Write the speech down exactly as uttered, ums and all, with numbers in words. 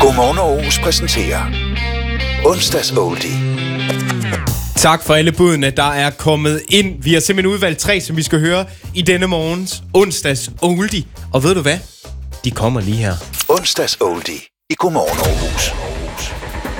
Godmorgen Aarhus præsenterer Onsdags Oldie. Tak for alle budene, der er kommet ind. Vi har simpelthen udvalgt tre, som vi skal høre i denne morgens Onsdags Oldie. Og ved du hvad? De kommer lige her. Onsdags Oldie i Godmorgen Aarhus.